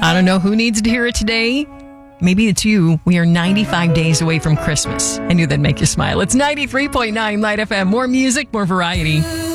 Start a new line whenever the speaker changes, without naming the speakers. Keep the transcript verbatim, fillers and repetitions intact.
I don't know who needs to hear it today. Maybe it's you. We are ninety-five days away from Christmas. I knew that'd make you smile. It's ninety-three point nine Light F M. More music, more variety.